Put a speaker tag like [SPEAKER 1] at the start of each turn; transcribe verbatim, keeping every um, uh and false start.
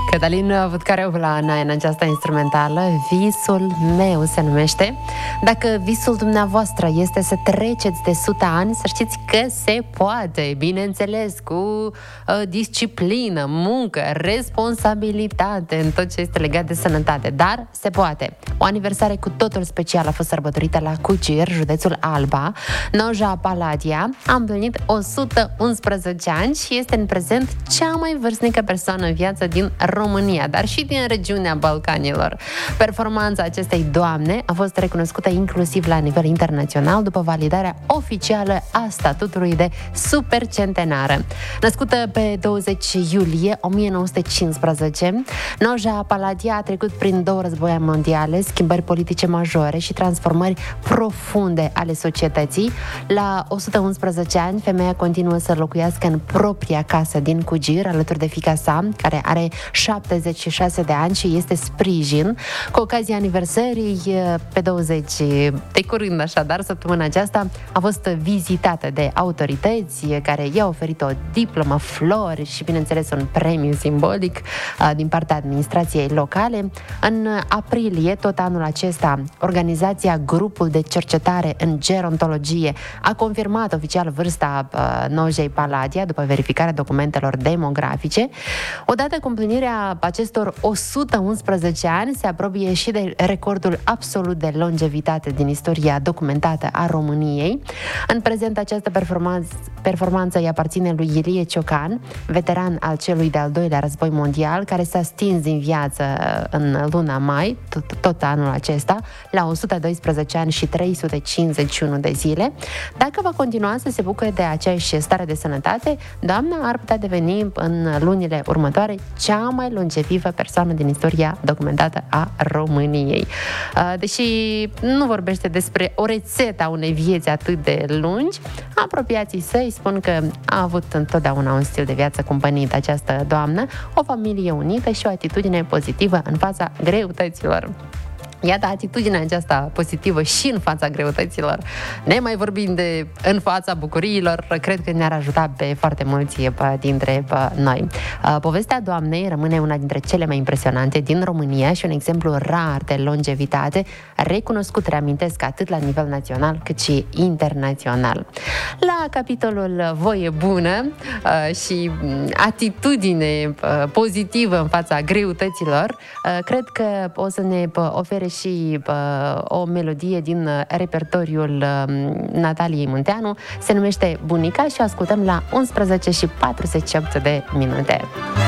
[SPEAKER 1] Cătălin Vutcareovla în această instrumentală, Visul meu se numește. Dacă visul dumneavoastră este să treceți de sută ani, să știți că se poate, bineînțeles, cu uh, disciplină, muncă, responsabilitate în tot ce este legat de sănătate, dar se poate. O aniversare cu totul specială a fost sărbătorită la Cugir, județul Alba. Noja Paladia a împlinit o sută unsprezece ani și este în prezent cea mai vârstnică persoană în viață din România, dar și din regiunea Balcanilor. Performanța acestei doamne a fost recunoscută inclusiv la nivel internațional după validarea oficială a statutului de supercentenară. Născută pe douăzeci iulie o mie nouă sute cincisprezece, Noja Paladia a trecut prin două războaie mondiale, schimbări politice majore și transformări profunde ale societății. La o sută unsprezece ani, femeia continuă să locuiască în propria casă din Cugir, alături de fiica sa, care are șaptezeci și șase de ani și este sprijin. Cu ocazia aniversării, pe douăzeci, de curând așadar, săptămâna aceasta, a fost vizitată de autorități care i-au oferit o diplomă, flori și, bineînțeles, un premiu simbolic din partea administrației locale. În aprilie, tot anul acesta, organizația Grupul de Cercetare în Gerontologie a confirmat oficial vârsta Nojei Paladia după verificarea documentelor demografice. Odată cu împlinirea acestor o sută unsprezece ani, se apropie și de recordul absolut de longevitate din istoria documentată a României. În prezent, această performanță, performanță îi aparține lui Ilie Ciocan, veteran al celui de-al doilea război mondial, care s-a stins din viață în luna mai, tot, tot anul acesta, la o sută doisprezece ani și trei sute cincizeci și unu de zile. Dacă va continua să se bucure de aceeași stare de sănătate, doamna ar putea deveni în lunile următoare cea mai longevivă persoană din istoria documentată a României. Deși nu vorbește despre o rețetă a unei vieți atât de lungi, apropiații săi spun că a avut întotdeauna un stil de viață cumpănit această doamnă, o familie unită și o atitudine pozitivă în fața greutăților. Iată, atitudinea aceasta pozitivă și în fața greutăților, ne mai vorbim de în fața bucuriilor, cred că ne-ar ajuta pe foarte mulți dintre noi. Povestea doamnei rămâne una dintre cele mai impresionante din România și un exemplu rar de longevitate, recunoscut, reamintesc, atât la nivel național cât și internațional. La capitolul voie bună și atitudine pozitivă în fața greutăților, cred că o să ne ofere și uh, o melodie din repertoriul uh, Nataliei Munteanu, se numește Bunica și o ascultăm la unsprezece și patruzeci și opt de minute.